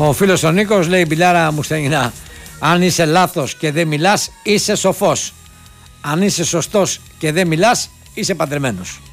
Ο φίλος ο Νίκος λέει: Μπιλάρα μου στενινά, αν είσαι λάθος και δεν μιλάς, είσαι σοφός. Αν είσαι σωστός και δεν μιλάς, είσαι παντρεμένος.